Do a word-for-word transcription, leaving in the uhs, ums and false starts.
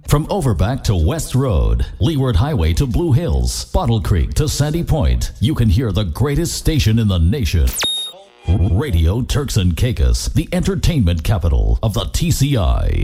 From Overback to West Road, Leeward Highway to Blue Hills, Bottle Creek to Sandy Point, you can hear the greatest station in the nation. Radio Turks and Caicos, the entertainment capital of the T C I.